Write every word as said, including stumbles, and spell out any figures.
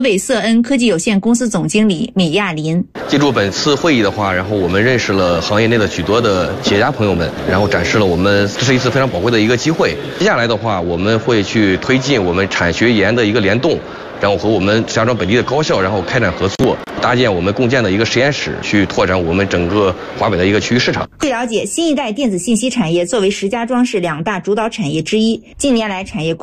伟瑟恩科技有限公司总经理米亚林。 借助本次会议的话，然后我们认识了行业内的许多的企业家朋友们，然后展示了我们这是一次非常宝贵的一个机会。接下来的话，我们会去推进我们产学研的一个联动，然后和我们石家庄本地的高校，然后开展合作，搭建我们共建的一个实验室，去拓展我们整个华北的一个区域市场。 据了解，新一代电子信息产业作为石家庄市两大主导产业之一，近年来产业